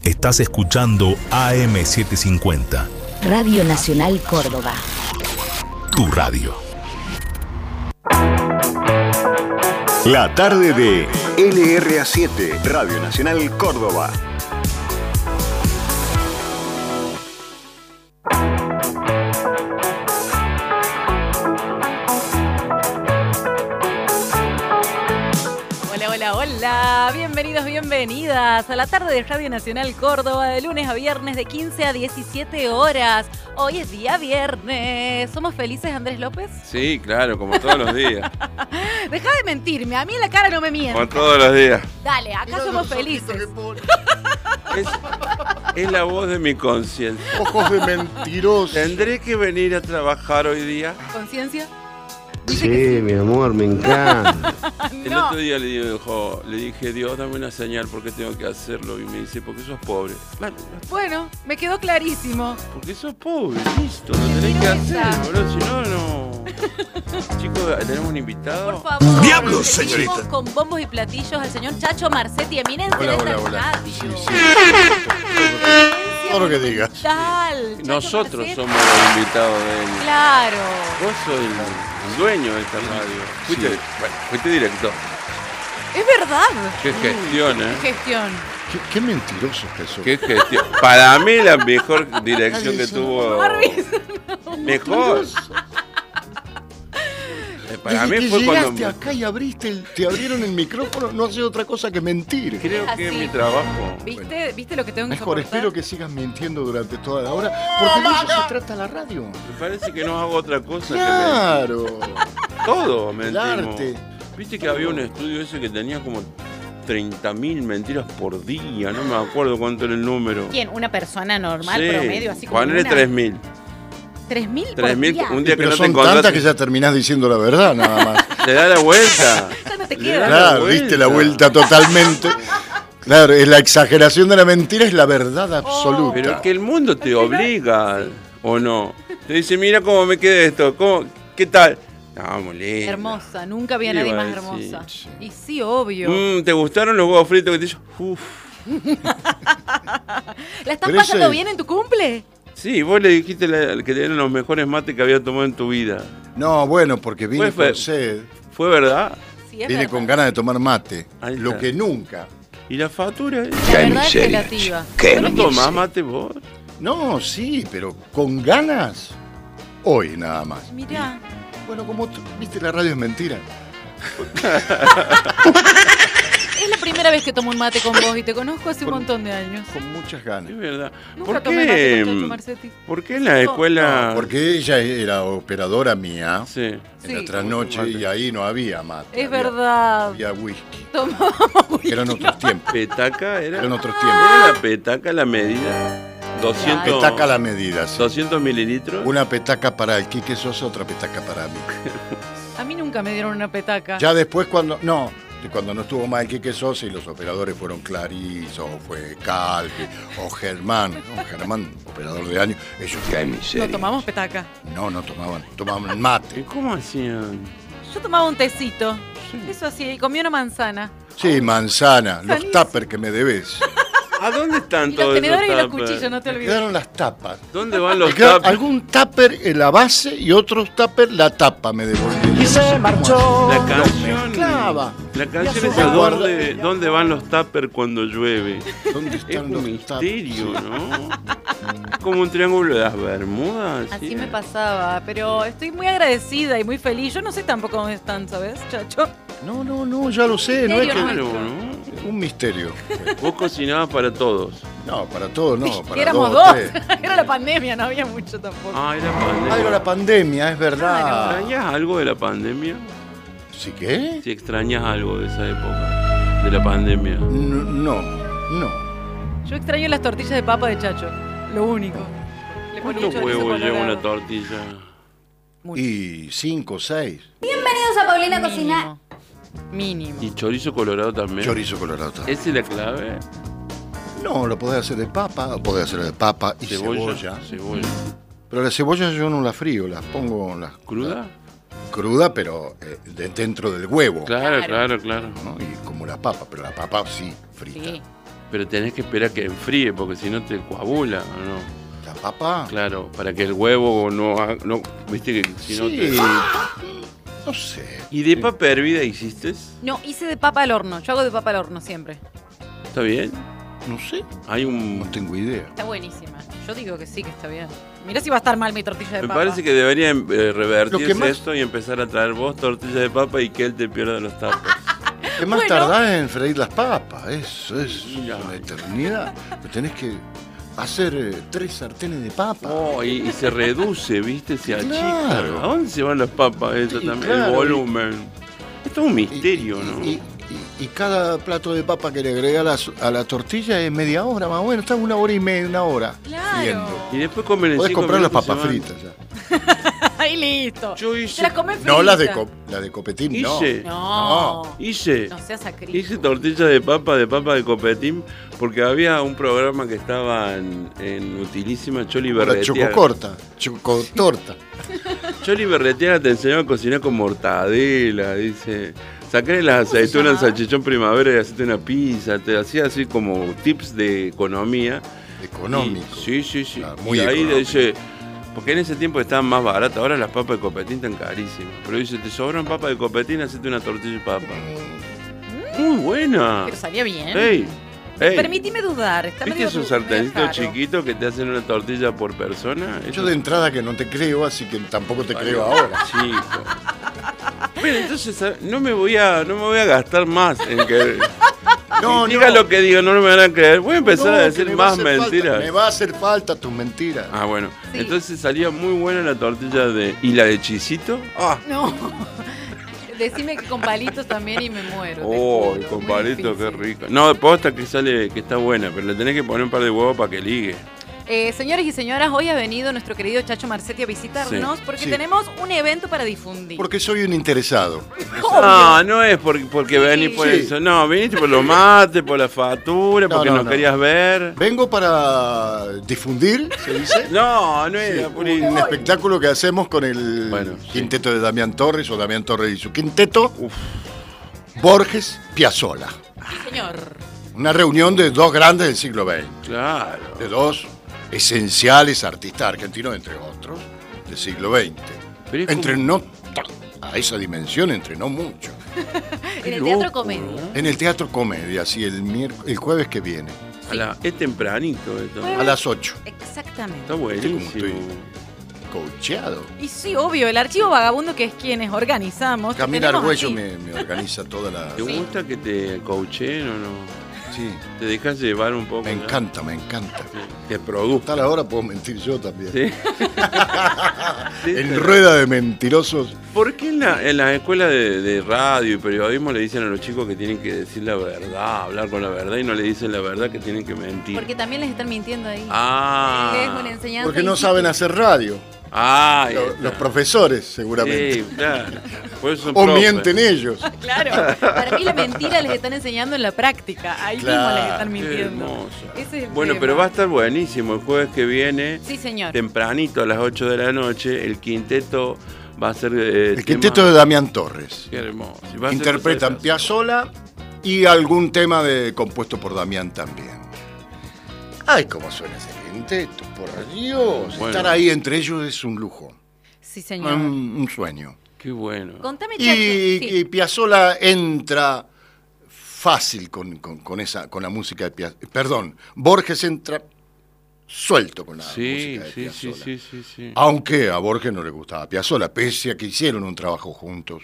Estás escuchando AM750. Radio Nacional Córdoba. Tu radio. La tarde de LRA7, Radio Nacional Córdoba. Hola, bienvenidos, bienvenidas a la tarde de Radio Nacional Córdoba, de lunes a viernes de 15 a 17 horas. Hoy es día viernes. ¿Somos felices, Andrés López? Sí, claro, como todos los días. Deja de mentirme, a mí en la cara no me mientes. Como todos los días. Dale, acá somos felices. Es la voz de mi conciencia. Ojos de mentiroso. ¿Tendré que venir a trabajar hoy día? ¿Conciencia? Sí, mi amor, me encanta. El otro día le dije, Dios, dame una señal porque tengo que hacerlo. Y me dice, porque sos pobre. Bueno, me quedó clarísimo. Porque sos pobre, listo, lo tenés que hacer, boludo. Si no, no. Chicos, tenemos un invitado. Por favor. ¡Diablos, señorita! Con bombos y platillos al señor Chacho Marcetti, eminencia de esta radio. Todo lo que digas. Nosotros somos los invitados de él. Claro. Vos sos el dueño de esta radio. Fuiste director. Es verdad. Qué gestión, ¿eh? Qué gestión. Qué mentiroso es eso. Qué gestión. Para mí la mejor dirección que tuvo. Mejor. Para Desde mí que fue llegaste cuando acá y te abrieron el micrófono, no hace otra cosa que mentir. creo que es mi trabajo. ¿Viste lo que tengo que Mejor, soportar? espero que sigas mintiendo durante toda la hora, porque de eso se trata la radio. Me parece que no hago otra cosa Claro. que mentir. Todo El mentimos. arte. Viste que había un estudio ese que tenía como 30.000 mentiras por día, no me acuerdo cuánto era el número. ¿Quién? ¿Una persona normal, Sí, promedio? Así como ponele una? 3.000. ¿3.000 por 3.000 día? un día que Pero no te son tantas encontraste. que ya terminás diciendo la verdad, nada más. Le da la vuelta. Ya no te Le queda. da Claro, vuelta. diste la vuelta totalmente. Claro, es la exageración de la mentira, es la verdad absoluta. Pero es que el mundo te obliga, ¿o no? Te dice, mira cómo me queda esto, ¿qué tal? No, muy linda. Hermosa, nunca vi a ¿Qué nadie iba a más decir? hermosa. Y sí, obvio. ¿Te gustaron los huevos fritos que te hizo? Uf. ¿La estás Pero pasando ese- bien en tu cumple? Sí, vos le dijiste que eran los mejores mates que había tomado en tu vida. No, bueno, porque vine Fue- con sed, ¿Fue verdad? Sí, es vine verdad. con ganas de tomar mate, Ahí lo está. que nunca. ¿Y la factura? La verdad es relativa. ¿No tomás mate vos? No, sí, pero con ganas, hoy nada más. Mirá. Bueno, como viste, la radio es mentira. Es la primera vez que tomo un mate con vos y te conozco hace un montón de años. Con muchas ganas. Es verdad. Nunca ¿Por tomé mate con Chacho qué? Marcetti. ¿Por qué en la escuela? Porque ella era operadora mía Sí. en Sí. la trasnoche y ahí no había mate. Es había- verdad. Había whisky. Tomamos Eran otros tiempos. ¿Petaca era? Eran otros tiempos. ¿Era la petaca la medida? 200, Petaca la medida, sí. 200 mililitros. Una petaca para el Quique Sosa, otra petaca para mí. A mí nunca me dieron una petaca. Ya después cuando no estuvo más el Quique Sosa y los operadores fueron Clarice, o fue Calvi, o Germán, operador de años, ellos No tomamos petaca. no tomaban mate. ¿Y cómo hacían? Yo tomaba un tecito. Eso así, y comí una manzana. Sí, manzana, los Sanísimo. tuppers que me debes. ¿A dónde están Y los todos tenedores y esos los tuppers? cuchillos, no te Me olvides. quedaron las tapas. ¿Dónde van los Me quedaron tuppers? algún tupper en la base y otros tupper la tapa me devolvieron. Y se marchó. La canción. Clava. La canción Ya es se guarda. ¿Dónde van los tuppers cuando llueve? ¿Dónde Es están un los misterio, tuppers? ¿no? Como un triángulo de las Bermudas. Así ¿sí? me pasaba, pero estoy muy agradecida y muy feliz. Yo no sé tampoco dónde están, ¿sabes, Chacho? No, ya lo sé, no es que Claro, ¿no? un misterio. Vos cocinabas para todos. No, para todos no, para Éramos dos, dos. tres. Era la pandemia, no había mucho tampoco. Ah, era pandemia. Ah, era la pandemia, es verdad. ¿Extrañas algo de la pandemia? ¿Sí qué? Si extrañas algo de esa época, de la pandemia. No. Yo extraño las tortillas de papa de Chacho. Lo único. Le ponía ¿Cuántos chorizo huevos lleva colorado. una tortilla? Mucho. Y 5, 6. Bienvenidos a Paulina Cocina. Mínimo. ¿Y chorizo colorado también? Chorizo colorado también. ¿Esa es la clave? No, lo podés hacer de papa, o podés hacer de papa y cebolla. Cebolla. Pero la cebolla yo no la frío, las pongo ¿Cruda? cruda, pero dentro del huevo. Claro. ¿No? Y como la papa, pero la papa sí, frita. Sí. Pero tenés que esperar que enfríe, porque si no te coagula, ¿o no? ¿La papa? Claro, para que el huevo no viste que si no te... No sé. ¿Y de papa hervida hiciste? No, hice de papa al horno. Yo hago de papa al horno siempre. ¿Está bien? No sé. Hay un... No tengo idea. Está buenísima. Yo digo que sí, que está bien. Mirá si va a estar mal mi tortilla de Me papa. parece que debería revertirse más- esto y empezar a traer vos tortilla de papa y que él te pierda los tapos. ¿Qué más Bueno. tardás en freír las papas? Eso es Ya. una eternidad. Pero tenés que hacer 3 sartenes de papa. Oh, y se reduce, ¿viste? Se achica. Claro. ¿A dónde se van las papas? Eso Sí, también, claro. el volumen. Esto es un misterio, Y- ¿no? Y cada plato de papa que le agregás a la tortilla es media hora más o menos. Está 1 hora y media, 1 hora. Claro. friendo. Y después comen en Podés 5 comprar las minutos y papas se van. fritas ya. Ahí listo. Yo hice- Te las comés No las de, fritas. la de copetín, no. Hice, No. hice, No seas sacrilegio. hice tortilla de papa de copetín, porque había un programa que estaba en utilísima, Choli La Berretiaga. chococorta, chocotorta. Choli Berretiaga te enseñaba a cocinar con mortadela, dice. Sacale las se aceitunas al llama? salchichón primavera y hacete una pizza. Te hacía así como tips de economía. Económico. Y- sí. Claro, muy y ahí económico. dice, porque en ese tiempo estaban más baratas, ahora las papas de copetín están carísimas. Pero dice, te sobran papas de copetín, hacete una tortilla de papa. Muy buena. Pero salía bien. Ey, Permíteme dudar. Está ¿viste medio esos medio sartencitos caro. chiquitos que te hacen una tortilla por persona? Yo de entrada que no te creo, así que tampoco te creo ahora. Chico. Bueno, entonces no me voy a gastar más en que No, diga no. lo que diga, no me van a creer. Voy a empezar No, a que decir me va a más hacer falta, mentiras. me va a hacer falta tus mentiras. Ah, bueno. Sí. Entonces salía muy buena la tortilla y la de chisito. Ah, No. Decime que con palitos también y me muero. te oh, juro, con muy palito, qué difícil. rico. No, posta que sale, que está buena, pero le tenés que poner un par de huevos para que ligue. Señores y señoras, hoy ha venido nuestro querido Chacho Marcetti a visitarnos Sí. porque Sí. tenemos un evento para difundir. Porque soy un interesado. No, no es porque venís por Sí. eso. No, viniste por los mates, por la factura, porque no no. querías ver. Vengo para difundir, se dice. No, no Sí, era por un espectáculo que hacemos con el Bueno, sí. quinteto de Damián Torres o Damián Torres y su quinteto, Uf. Borges Piazzolla. Sí, señor. Una reunión de 2 grandes del siglo XX, Claro. de 2 esenciales artistas argentinos, entre otros, del siglo XX. Pero es Entre como- no a esa dimensión, entre no mucho. En el loco, Teatro Comedia. ¿no? En el Teatro Comedia, sí, el jueves que viene, Es tempranito esto. Jueves. a las 8. Exactamente. Está Como buenísimo. estoy coacheado. Y sí, obvio, el archivo vagabundo que es quienes organizamos. Camila tenemos Argüello aquí. me organiza toda la... ¿Te gusta que te coachen o no? Sí, ¿Te dejas llevar un poco? me no? encanta, me encanta. Sí, que produzca. Tal hora puedo mentir yo también. ¿Sí? Sí, En pero- rueda de mentirosos. ¿Por qué en la escuela de radio y periodismo le dicen a los chicos que tienen que decir la verdad, hablar con la verdad y no le dicen la verdad que tienen que mentir? Porque también les están mintiendo ahí. Ah. Es una enseñanza. Porque no insípida. saben hacer radio. Ah, ahí Los está. profesores, seguramente. Sí, claro. Por eso son O profes. mienten ellos. Claro, para mí la mentira les están enseñando en la práctica. Ahí mismo Claro, les están Qué mintiendo. hermoso. Ese es el Bueno, tema. pero va a estar buenísimo el jueves que viene. Sí, señor. Tempranito a las 8 de la noche, el quinteto va a ser... El quinteto de Damián Torres. Qué hermoso. Y va a ser Interpretan cosas- Piazzolla y algún tema compuesto por Damián también. Ay, cómo suena ese quinteto, por Dios. Bueno. Estar ahí entre ellos es un lujo, Sí, señor. un sueño. Qué bueno. Contame, Chacho. Y, Sí. y Piazzolla entra fácil con la música de Piazzolla. Perdón, Borges entra suelto con la Sí, música de sí, sí, Piazzolla. sí. Aunque a Borges no le gustaba Piazzolla, pese a que hicieron un trabajo juntos.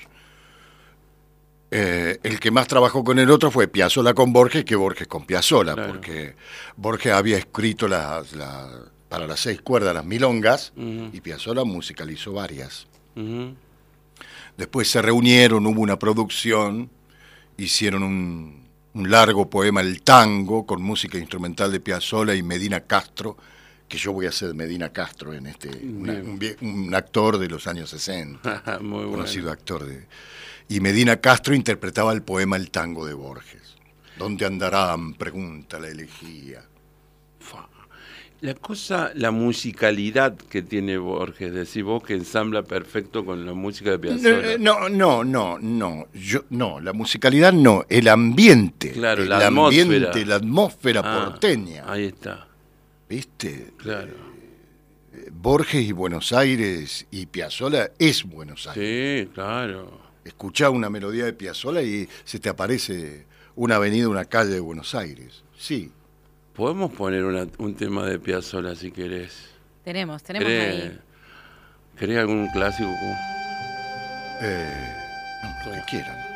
El que más trabajó con el otro fue Piazzolla con Borges que Borges con Piazzolla, Claro. porque Borges había escrito para las 6 cuerdas las milongas Ujú. y Piazzolla musicalizó varias. Ujú. Después se reunieron, hubo una producción, hicieron un largo poema, El Tango, con música instrumental de Piazzolla y Medina Castro, que yo voy a ser Medina Castro en un actor de los años 60, Muy bueno. conocido actor y Medina Castro interpretaba el poema El Tango de Borges. ¿Dónde andarán? Pregunta la elegía. La musicalidad que tiene Borges, decís vos que ensambla perfecto con la música de Piazzolla. No, la musicalidad no, el ambiente. Claro, la atmósfera porteña. Ahí está. ¿Viste? Claro. Borges y Buenos Aires y Piazzolla es Buenos Aires. Sí, claro. Escuchá una melodía de Piazzolla y se te aparece una avenida, una calle de Buenos Aires. Sí. Podemos poner un tema de Piazzolla si querés. Tenemos ahí. ¿Querés algún clásico? Lo que quieran.